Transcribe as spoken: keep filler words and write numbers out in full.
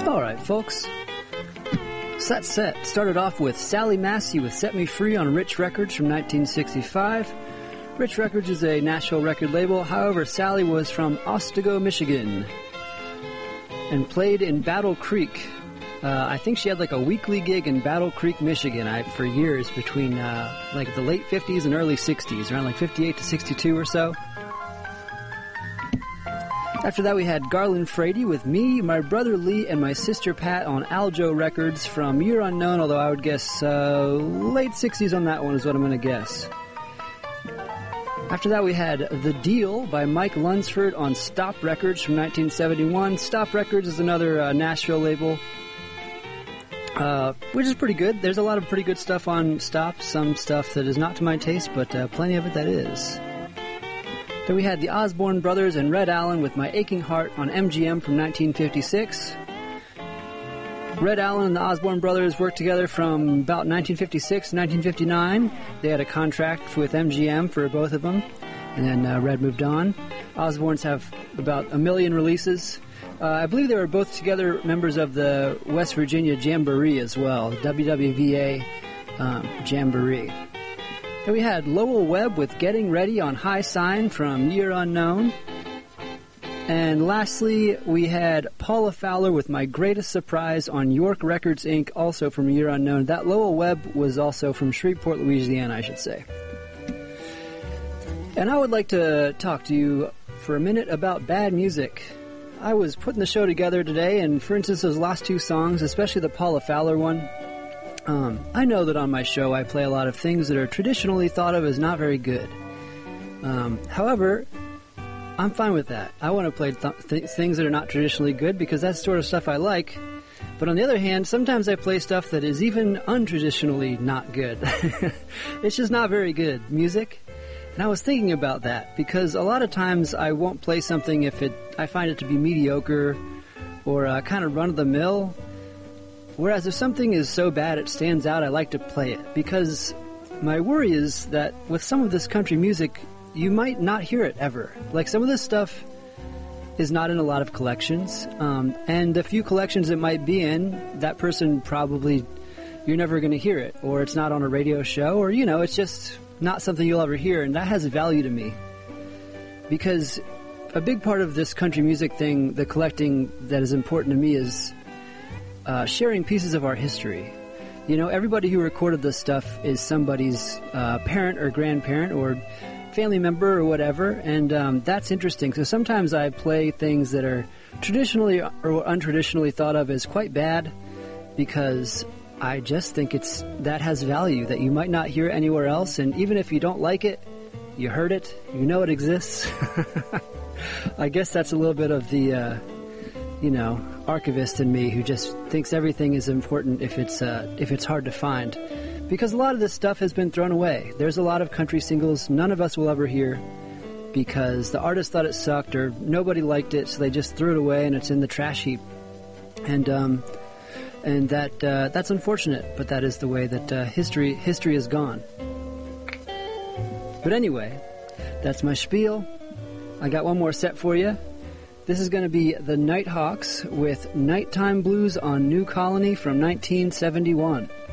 All right, folks. Set Set started off with Sally Massey with Set Me Free on Rich Records from nineteen sixty-five. Rich Records is a Nashville record label. However, Sally was from Otsego, Michigan, and played in Battle Creek. Uh, I think she had like a weekly gig in Battle Creek, Michigan I, for years between uh, like the late fifties and early sixties, around like fifty-eight to sixty-two or so. After that, we had Garland Frady with Me, my brother Lee, and my sister Pat on Aljo Records from Year Unknown, although I would guess uh, late sixties on that one is what I'm going to guess. After that, we had The Deal by Mike Lunsford on Stop Records from nineteen seventy-one. Stop Records is another uh, Nashville label, uh, which is pretty good. There's a lot of pretty good stuff on Stop, some stuff that is not to my taste, but uh, plenty of it that is. Then we had the Osborne Brothers and Red Allen with My Aching Heart on M G M from nineteen fifty-six. Red Allen and the Osborne Brothers worked together from about nineteen fifty-six to nineteen fifty-nine. They had a contract with M G M for both of them, and then uh, Red moved on. Osbornes have about a million releases. Uh, I believe they were both together members of the West Virginia Jamboree as well, the W W V A um, Jamboree. Then we had Lowell Webb with Getting Ready on High Sign from Year Unknown. And lastly, we had Paula Fowler with My Greatest Surprise on York Records, Incorporated, also from Year Unknown. That Lowell Webb was also from Shreveport, Louisiana, I should say. And I would like to talk to you for a minute about bad music. I was putting the show together today, and for instance, those last two songs, especially the Paula Fowler one, Um, I know that on my show I play a lot of things that are traditionally thought of as not very good. Um, however, I'm fine with that. I want to play th- th- things that are not traditionally good because that's the sort of stuff I like. But on the other hand, sometimes I play stuff that is even untraditionally not good. It's just not very good music. And I was thinking about that because a lot of times I won't play something if it I find it to be mediocre or uh, kind of run-of-the-mill. Whereas if something is so bad it stands out, I like to play it. Because my worry is that with some of this country music, you might not hear it ever. Like some of this stuff is not in a lot of collections. Um, and the few collections it might be in, that person probably, you're never going to hear it. Or it's not on a radio show. Or, you know, it's just not something you'll ever hear. And that has value to me. Because a big part of this country music thing, the collecting that is important to me is Uh, sharing pieces of our history. You know, everybody who recorded this stuff is somebody's uh, parent or grandparent or family member or whatever, and um, that's interesting. So sometimes I play things that are traditionally or untraditionally thought of as quite bad because I just think it's that has value that you might not hear anywhere else, and even if you don't like it, you heard it, you know it exists. I guess that's a little bit of the, uh, you know, archivist in me who just thinks everything is important if it's uh, if it's hard to find. Because a lot of this stuff has been thrown away. There's a lot of country singles none of us will ever hear because the artist thought it sucked or nobody liked it, so they just threw it away and it's in the trash heap. And um, and that uh, that's unfortunate, but that is the way that uh, history history is gone. But anyway, that's my spiel. I got one more set for you. This is going to be the Nighthawks with Nighttime Blues on New Colony from nineteen seventy-one.